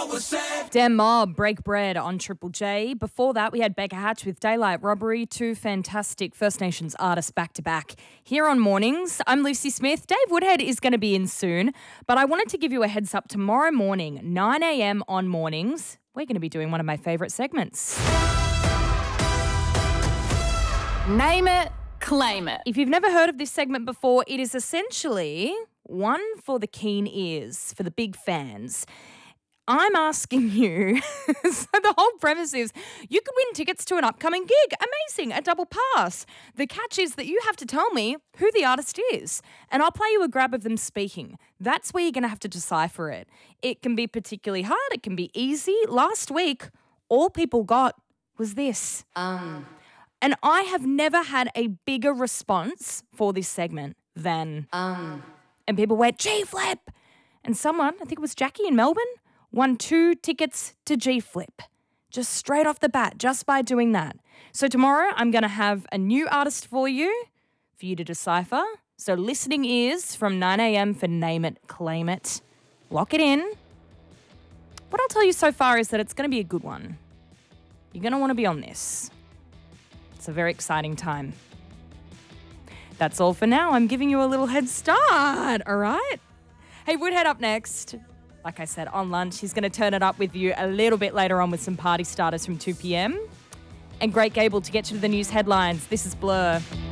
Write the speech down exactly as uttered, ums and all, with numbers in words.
Dan Mobb, Break Bread on Triple J. Before that, we had Becca Hatch with Daylight Robbery, two fantastic First Nations artists back-to-back here on Mornings. I'm Lucy Smith. Dave Woodhead is going to be in soon, but I wanted to give you a heads up. Tomorrow morning, nine a.m. on Mornings, we're going to be doing one of my favourite segments. Name it, claim it. If you've never heard of this segment before, it is essentially one for the keen ears, for the big fans. I'm asking you, so the whole premise is you could win tickets to an upcoming gig. Amazing, a double pass. The catch is that you have to tell me who the artist is, and I'll play you a grab of them speaking. That's where you're going to have to decipher it. It can be particularly hard. It can be easy. Last week, all people got was this. Um. And I have never had a bigger response for this segment than... Um. And people went, G-Flip. And someone, I think it was Jackie in Melbourne, won two tickets to G-Flip, just straight off the bat, just by doing that. So tomorrow I'm going to have a new artist for you, for you to decipher. So listening ears from nine a.m. for Name It, Claim It. Lock it in. What I'll tell you so far is that it's going to be a good one. You're going to want to be on this. It's a very exciting time. That's all for now. I'm giving you a little head start, all right? Hey, Woodhead up next. Like I said, on lunch, he's going to turn it up with you a little bit later on with some party starters from two p.m. And Great Gable to get you to the news headlines. This is Blur.